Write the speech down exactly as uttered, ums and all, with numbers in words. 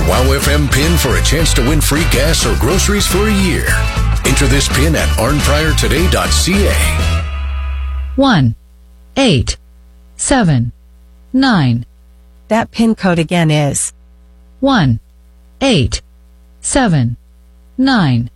Wow F M PIN for a chance to win free gas or groceries for a year. Enter this PIN at arn pryor today dot c a. One, eight, seven, nine. That PIN code again is One, eight, seven, nine.